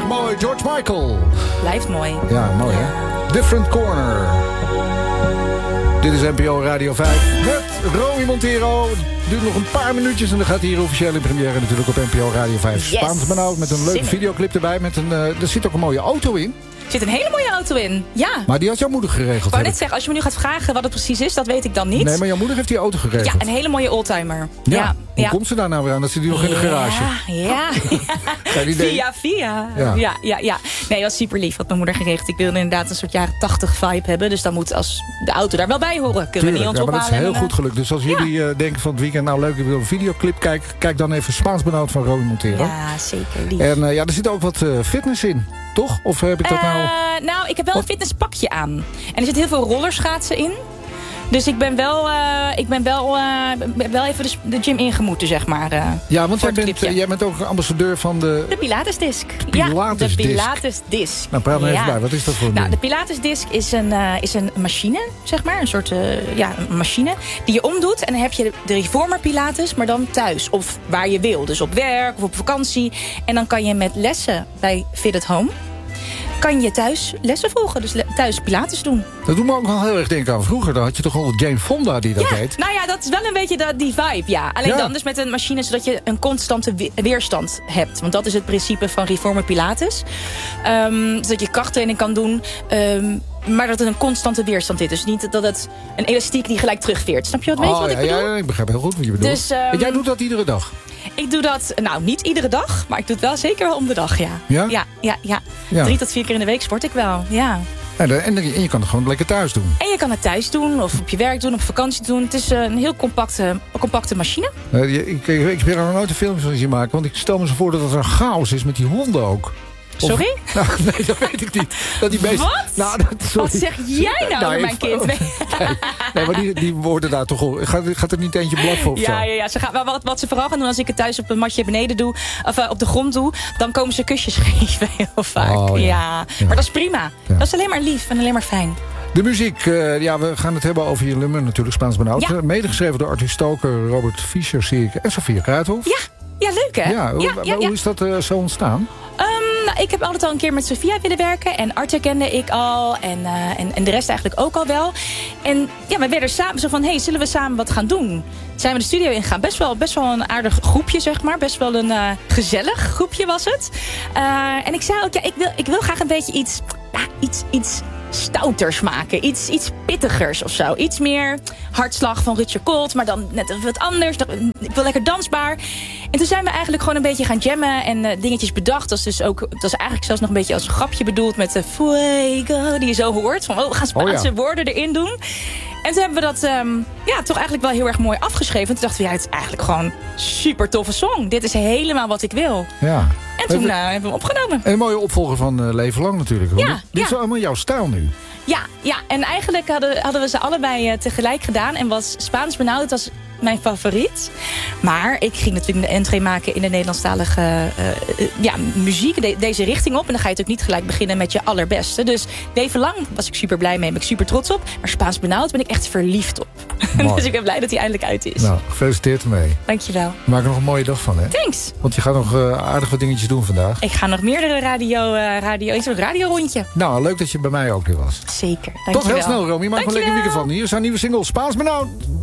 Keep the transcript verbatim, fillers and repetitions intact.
mooi. George Michael. Blijft mooi. Ja, mooi hè. Different Corner. Dit is N P O Radio vijf. Met Romy Montero. Duurt nog een paar minuutjes en dan gaat hier officieel in première natuurlijk op N P O Radio vijf. Yes. Spaans benauwd met een leuke Zin. videoclip erbij. Met een, uh, er zit ook een mooie auto in. Er zit een hele mooie auto in. Ja. Maar die had jouw moeder geregeld. Ik wou heb net ik. zeggen, als je me nu gaat vragen wat het precies is, dat weet ik dan niet. Nee, maar jouw moeder heeft die auto geregeld. Ja, een hele mooie oldtimer. Ja. Ja. Hoe ja. komt ze daar nou weer aan? Dat zit die nog in de garage. Ja, ja. Geen idee. Via, via. Ja. Ja. Ja, ja, ja. Nee, dat was super lief wat mijn moeder geregeld. Ik wilde inderdaad een soort jaren tachtig vibe hebben. Dus dan moet als de auto daar wel bij horen. Kunnen Tuurlijk, we niet ons ja, maar dat is ophalen. heel en, goed gelukt. Dus als jullie uh, denken van het weekend, nou leuk, ik wil een videoclip kijken, kijk dan even Spaans benauwd van Romy Montero. Ja, zeker lief. En uh, ja, er zit ook wat uh, fitness in, toch? Of heb ik dat nou... Uh, nou, ik heb wel een fitnesspakje aan. En er zit heel veel rollerschaatsen in. Dus ik ben wel, uh, ik ben wel, uh, ben wel even de, de gym ingemoeten, zeg maar. Uh, ja, want jij bent, clipje. uh, jij bent ook ambassadeur van de... De Pilatesdisc. Pilatesdisc. Ja, de Pilatesdisc. Nou, praat maar even ja. bij. Wat is dat voor een Nou, ding? de Pilatesdisc is een, uh, is een machine, zeg maar. Een soort uh, ja, een machine die je omdoet. En dan heb je de Reformer Pilates, maar dan thuis. Of waar je wil. Dus op werk of op vakantie. En dan kan je met lessen bij Fit at Home... kan je thuis lessen volgen. Dus le- thuis Pilates doen. Dat doet me ook wel heel erg denken aan vroeger. Dan had je toch al Jane Fonda die dat ja, deed. nou ja, dat is wel een beetje de, die vibe, ja. Alleen Ja. dan dus met een machine, zodat je een constante we- weerstand hebt. Want dat is het principe van Reformer Pilates. Um, zodat je krachttraining kan doen... Um, maar dat het een constante weerstand is. Dus niet dat het een elastiek die gelijk terugveert. Snap je wat, weet je Oh, wat ja, ik bedoel? ja, ik begrijp heel goed wat je bedoelt. Dus, um, en jij doet dat iedere dag? Ik doe dat, nou niet iedere dag, maar ik doe het wel zeker wel om de dag, ja. Ja? Ja, ja, ja. Ja. Drie tot vier keer in de week sport ik wel, ja. En, en, en je kan het gewoon lekker thuis doen. En je kan het thuis doen, of op je werk doen, op vakantie doen. Het is een heel compacte, compacte machine. Uh, je- ik, ik, ik ben er nog nooit een filmpje van zien maken. Want ik stel me zo voor dat het een chaos is met die honden ook. Of- Sorry? Nou, nee, dat weet ik niet. Dat die beesten- Wat? Nou, dat, sorry. Wat zeg jij nou over mijn ik- kind? Nee, nee, maar die, die worden daar toch op. Gaat, gaat er niet eentje blad voor of Ja, zo? ja, ja. Ze gaan, wat, wat ze vooral gaan doen als ik het thuis op een matje beneden doe, of uh, op de grond doe, dan komen ze kusjes geven heel vaak. Oh, ja. ja. Ja. Maar dat is prima. Ja. Dat is alleen maar lief en alleen maar fijn. De muziek, uh, ja, we gaan het hebben over je nummer natuurlijk, Spaans benauwd. Ja. Uh, Medegeschreven door Arthur Stoker, Robert Fischer, zie ik, en Sofia Kruithof. Ja, ja leuk hè? Ja, hoe, ja, ja, hoe ja. is dat uh, zo ontstaan? Um, nou, ik heb altijd al een keer met Sofia willen werken. En Arthur kende ik al. En, uh, en, en de rest eigenlijk ook al wel. En ja, we werden samen zo van, hey, zullen we samen wat gaan doen? Zijn we de studio ingegaan. Best wel, best wel een aardig groepje, zeg maar. Best wel een uh, gezellig groepje was het. Uh, en ik zei ook, ja, ik wil, ik wil graag een beetje iets, ja, iets, iets stouters maken. Iets, iets pittigers of zo. Iets meer hartslag van Rutger Colt, maar dan net even wat anders. Ik wil lekker dansbaar. En toen zijn we eigenlijk gewoon een beetje gaan jammen en uh, dingetjes bedacht. Dat is dus ook, dat is eigenlijk zelfs nog een beetje als een grapje bedoeld met de fuego, die je zo hoort. Van, oh, we gaan Spaanse oh ja. woorden erin doen. En toen hebben we dat um, ja, toch eigenlijk wel heel erg mooi afgeschreven. Toen dachten we, ja, het is eigenlijk gewoon super toffe song. Dit is helemaal wat ik wil. Ja. En toen uh, hebben we hem opgenomen. En een mooie opvolger van uh, Leven Lang natuurlijk. Ja, dit dit ja. is allemaal jouw stijl nu. Ja, ja, en eigenlijk hadden, hadden we ze allebei uh, tegelijk gedaan. En was Spaans benauwd als mijn favoriet. Maar ik ging natuurlijk de entree maken in de Nederlandstalige uh, uh, ja, muziek. De, deze richting op. En dan ga je natuurlijk niet gelijk beginnen met je allerbeste. Dus Leven Lang was ik super blij mee. Ben ik super trots op. Maar Spaans benauwd ben ik echt verliefd op. Dus ik ben blij dat hij eindelijk uit is. Nou, gefeliciteerd ermee. Dankjewel. Maak er nog een mooie dag van, hè? Thanks. Want je gaat nog uh, aardig wat dingetjes doen vandaag. Ik ga nog meerdere radio, uh, radio, een soort radiorondje. Nou, leuk dat je bij mij ook weer was. Zeker. Dankjewel. Tot heel snel, Romy. Maak maar lekker weekend van. Hier is haar nieuwe single Spaans benauwd.